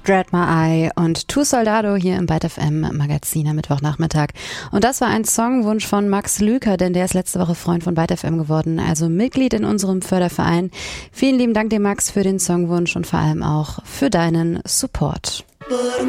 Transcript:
Dread My Eye und Tu Soldado hier im Byte FM Magazin am Mittwochnachmittag. Und das war ein Songwunsch von Max Lüker, denn der ist letzte Woche Freund von Byte FM geworden, also Mitglied in unserem Förderverein. Vielen lieben Dank dir, Max, für den Songwunsch und vor allem auch für deinen Support.